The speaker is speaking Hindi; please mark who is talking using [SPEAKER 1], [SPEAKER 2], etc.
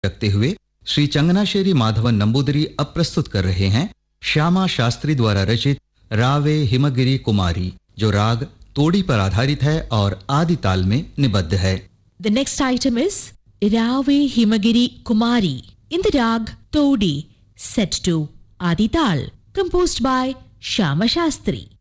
[SPEAKER 1] रखते हुए श्री चंगनाशेरी माधवन नंबूदरी अब प्रस्तुत कर रहे हैं श्यामा शास्त्री द्वारा रचित रावे हिमगिरी कुमारी, जो राग तोड़ी पर आधारित है और आदि ताल में निबद्ध है।
[SPEAKER 2] The next item is Rave Himagiri Kumari in the rag Todi, set to Adi Tal, composed by Shyama Shastri.